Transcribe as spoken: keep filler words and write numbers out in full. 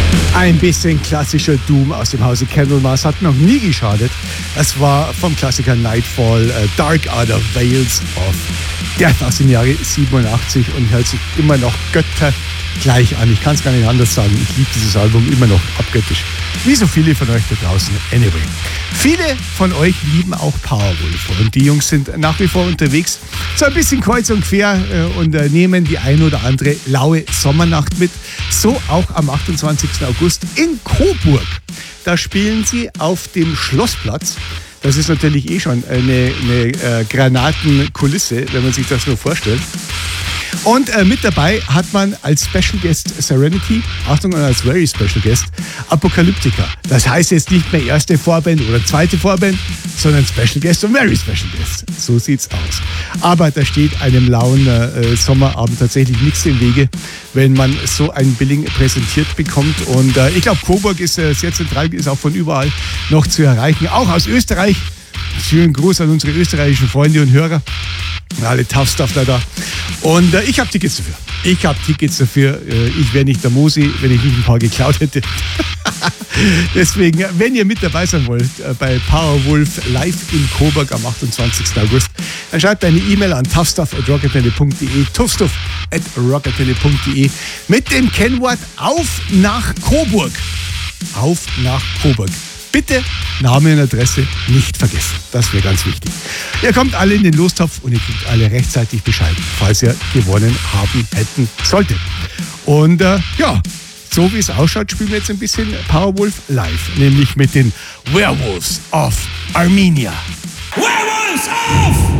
Ein bisschen klassischer Doom aus dem Hause Candlemas hat noch nie geschadet. Es war vom Klassiker Nightfall, äh, Dark Other Veils of Death aus dem Jahre siebenundachtzig und hört sich immer noch göttergleich an. Ich kann es gar nicht anders sagen. Ich liebe dieses Album immer noch abgöttisch. Wie so viele von euch da draußen. Anyway. Viele von euch lieben auch Powerwolf und die Jungs sind nach wie vor unterwegs, so ein bisschen kreuz und quer äh, und äh, nehmen die ein oder andere laue Sommernacht mit. So auch am achtundzwanzigsten August in Coburg. Da spielen sie auf dem Schlossplatz. Das ist natürlich eh schon eine, eine äh, Granatenkulisse, wenn man sich das nur vorstellt. Und äh, mit dabei hat man als Special Guest Serenity, Achtung, und als Very Special Guest Apocalyptica. Das heißt jetzt nicht mehr erste Vorband oder zweite Vorband, sondern Special Guest und Very Special Guest. So sieht's aus. Aber da steht einem lauen äh, Sommerabend tatsächlich nichts im Wege, wenn man so ein Billing präsentiert bekommt. Und äh, ich glaube, Coburg ist äh, sehr zentral, ist auch von überall noch zu erreichen. Auch aus Österreich. Schönen Gruß an unsere österreichischen Freunde und Hörer. Alle Tough-Stuffler da. Und äh, ich habe Tickets dafür. Ich habe Tickets dafür. Äh, ich wäre nicht der Mosi, wenn ich nicht ein paar geklaut hätte. Deswegen, wenn ihr mit dabei sein wollt äh, bei Powerwolf live in Coburg am achtundzwanzigsten August, dann schreibt eine E-Mail an toughstuff at rockantenne punkt de, toughstuff at rockantenne punkt de mit dem Kennwort auf nach Coburg. Auf nach Coburg. Bitte Name und Adresse nicht vergessen. Das wäre ganz wichtig. Ihr kommt alle in den Lostopf und ihr kriegt alle rechtzeitig Bescheid, falls ihr gewonnen haben hätten solltet. Und äh, ja, so wie es ausschaut, spielen wir jetzt ein bisschen Powerwolf live. Nämlich mit den Werewolves of Armenia. Werewolves of